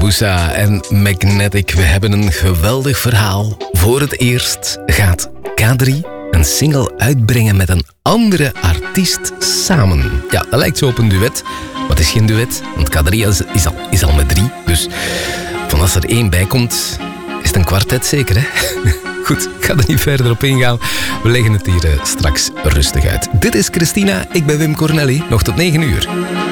Hayabusa en Magnetic. We hebben een geweldig verhaal. Voor het eerst gaat K3 een single uitbrengen met een andere artiest samen. Ja, dat lijkt zo op een duet, maar het is geen duet, want K3 is al met 3. Dus van als er 1 bij komt, is het een kwartet zeker, hè? Goed, ik ga er niet verder op ingaan. We leggen het hier straks rustig uit. Dit is Christina, ik ben Wim Cornelli. Nog tot 9 uur.